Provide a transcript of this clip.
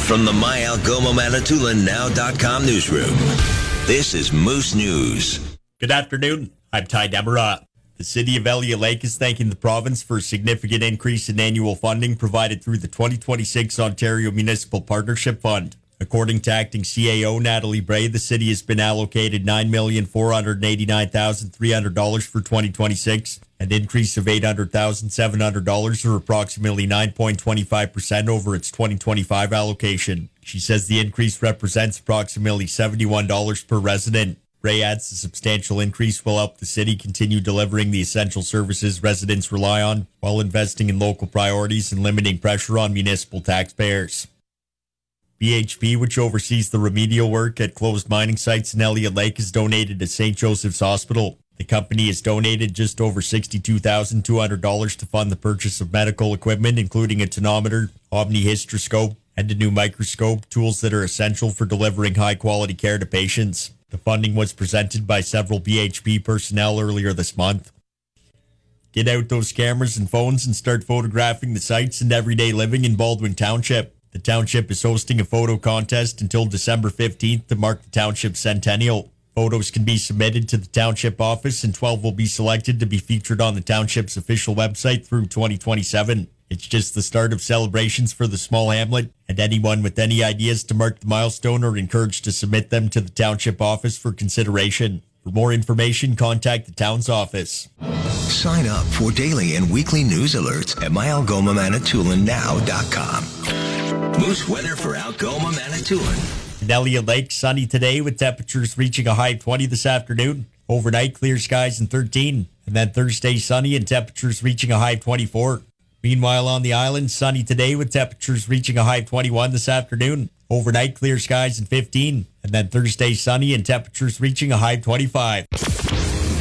From the My Algoma Manitoulin Now.com newsroom, this is Moose News. Good afternoon. I'm Ty Demarah. The City of Elliott Lake is thanking the province for a significant increase in annual funding provided through the 2026 Ontario Municipal Partnership Fund. According to Acting CAO Natalie Bray, the city has been allocated $9,489,300 for 2026, an increase of $800,700 or approximately 9.25% over its 2025 allocation. She says the increase represents approximately $71 per resident. Bray adds the substantial increase will help the city continue delivering the essential services residents rely on while investing in local priorities and limiting pressure on municipal taxpayers. BHP, which oversees the remedial work at closed mining sites in Elliott Lake, has donated to St. Joseph's Hospital. The company has donated just over $62,200 to fund the purchase of medical equipment, including a tonometer, omnihysteroscope, and a new microscope, tools that are essential for delivering high-quality care to patients. The funding was presented by several BHP personnel earlier this month. Get out those cameras and phones and start photographing the sights and everyday living in Baldwin Township. The township is hosting a photo contest until December 15th to mark the township's centennial. Photos can be submitted to the township office and 12 will be selected to be featured on the township's official website through 2027. It's just the start of celebrations for the small hamlet, and anyone with any ideas to mark the milestone are encouraged to submit them to the township office for consideration. For more information, contact the town's office. Sign up for daily and weekly news alerts at myalgomamanitoulin.now.com. Moose weather for Algoma, Manitoulin. In Elliott Lake, sunny today with temperatures reaching a high of 20 this afternoon. Overnight, clear skies and 13. And then Thursday, sunny and temperatures reaching a high of 24. Meanwhile, on the island, sunny today with temperatures reaching a high of 21 this afternoon. Overnight, clear skies and 15. And then Thursday, sunny and temperatures reaching a high of 25.